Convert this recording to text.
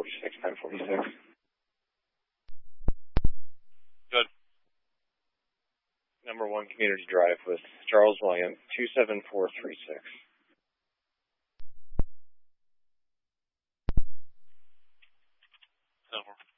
1046. Good. Number 1 Community Drive with Charles William, 27436. Over.